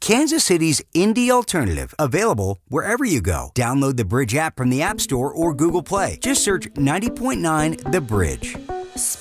Kansas City's indie alternative, available wherever you go. Download the Bridge app from the App Store or Google Play. Just search 90.9 The Bridge.